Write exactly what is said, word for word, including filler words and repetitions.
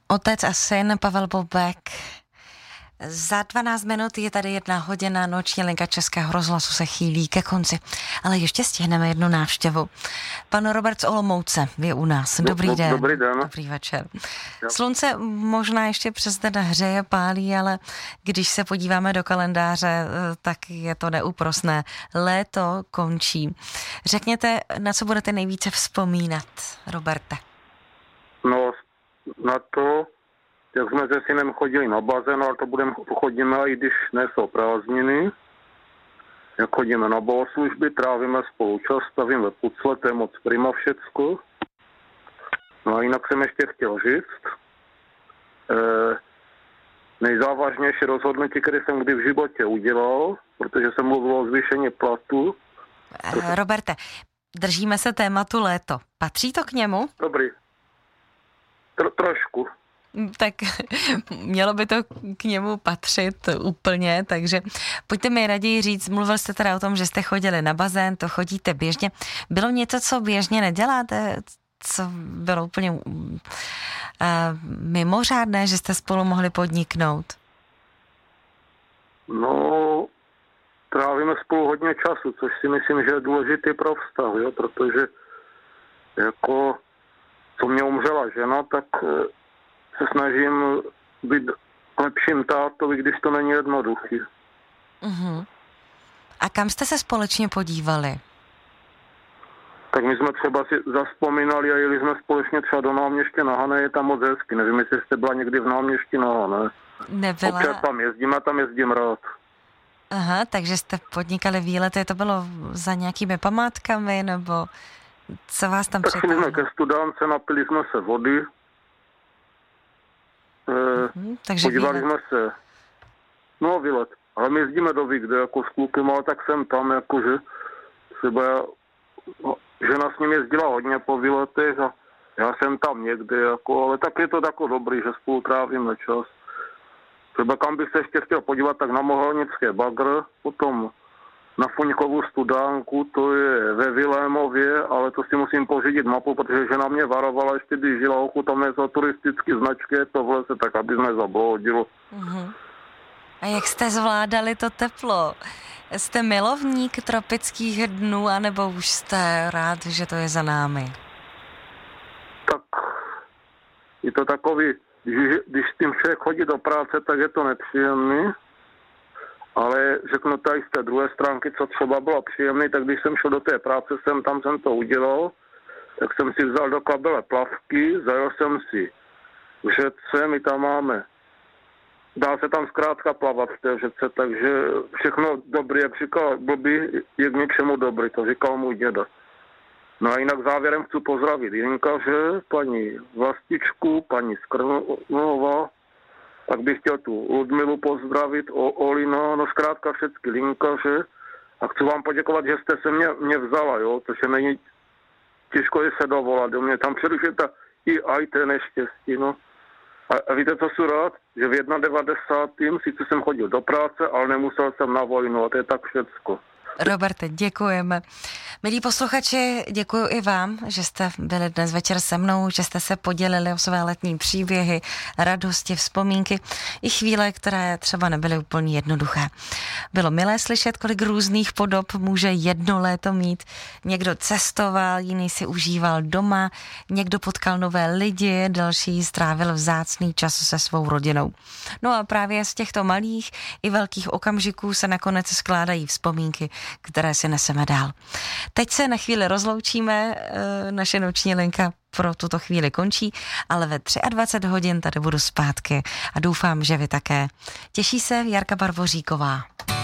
Otec a syn Pavel Bobek. Za dvanáct minut je tady jedna hodina, noční linka Českého rozhlasu se chýlí ke konci. Ale ještě stihneme jednu návštěvu. Pan Robert z Olomouce je u nás. Dobrý den. Dobrý den. Dobrý večer. Slunce možná ještě přes den hřeje, pálí, ale když se podíváme do kalendáře, tak je to neúprosné. Léto končí. Řekněte, na co budete nejvíce vzpomínat, Roberte? No, na to, jak jsme se synem chodili na bazén, ale to budeme chodíme, i když nejsou prázdniny. Jak chodíme na bohoslužby, trávíme spolu čas, stavíme pucle, to je moc prima všecko. No a jinak jsem ještě chtěl říct, eh, nejzávažnější rozhodnutí, které jsem kdy v životě udělal, protože jsem mluvil o zvýšení platu. Eh, Roberte, držíme se tématu léto. Patří to k němu? Dobrý. Tro, trošku. Tak mělo by to k němu patřit úplně, takže pojďte mi raději říct, mluvil jste teda o tom, že jste chodili na bazén, to chodíte běžně. Bylo něco, co běžně neděláte, co bylo úplně uh, mimořádné, že jste spolu mohli podniknout? No, trávíme spolu hodně času, což si myslím, že je důležitý pro vztah, jo, protože jako co mě umřela žena, tak se snažím být lepším tátovi, když to není jednoduchý. Uh-huh. A kam jste se společně podívali? Tak my jsme třeba si zazpomínali a jeli jsme společně třeba do Náměště na Hané, je tam moc hezky. Nevím, jestli jste byla někdy v Náměšti na Hané. Nebyla. Občas tam jezdím a tam jezdím rád. Aha, takže jste podnikali výlety, to bylo za nějakými památkami, nebo co vás tam přitáhlo? Tak šli jsme ke Studánce, napili jsme se vody. Hmm, takže podívali výlet. jsme se, no výlet, ale my jezdíme do Vigde jako s klukem, ale tak jsem tam, jakože třeba žena s ním jezdila hodně po výletech a já jsem tam někde, jako, ale tak je to tako dobrý, že spolu trávíme čas. Třeba kam bych se ještě chtěl podívat, tak na Mohelnické bagr, potom na Fuňkovou Studánku, to je ve Vilémově, ale to si musím pořídit mapu, protože žena mě varovala, ještě když žila ochu, tam nejsou turistické značky, tohle se tak, aby nezabloudilo. Uh-huh. A jak jste zvládali to teplo? Jste milovník tropických dnů, anebo už jste rád, že to je za námi? Tak je to takový, když, když s tím člověk chodí do práce, tak je to nepříjemný. Ale řeknu tady z té druhé stránky, co třeba bylo příjemné, tak když jsem šel do té práce, jsem tam jsem to udělal, tak jsem si vzal do kabele plavky, zajel jsem si v řece, my tam máme, dá se tam zkrátka plavat v té řece, takže všechno dobré, jak říkal blbý, je k něčemu dobrý, to říkal můj děda. No a jinak závěrem chci pozdravit Jinkaře, paní Vlastičku, paní Skrnová, tak bych chtěl tu Ludmilu pozdravit, o Olina, no zkrátka všechny linkaře. A chci vám poděkovat, že jste se mě, mě vzala, jo, protože není těžko je se dovolat. Do mě tam přerušujete i aj té neštěstí, no. A, a víte, co jsem rád? Že v devadesátém prvním sice jsem chodil do práce, ale nemusel jsem na vojnu a to je tak všecko. Roberte, děkujeme. Milí posluchači, děkuji i vám, že jste byli dnes večer se mnou, že jste se podělili o své letní příběhy, radosti, vzpomínky i chvíle, které třeba nebyly úplně jednoduché. Bylo milé slyšet, kolik různých podob může jedno léto mít. Někdo cestoval, jiný si užíval doma, někdo potkal nové lidi, další strávil vzácný čas se svou rodinou. No a právě z těchto malých i velkých okamžiků se nakonec skládají vzpomínky, které si neseme dál. Teď se na chvíli rozloučíme, naše noční linka pro tuto chvíli končí, ale ve dvacet tři hodin tady budu zpátky a doufám, že vy také. Těší se Jarka Barvoříková.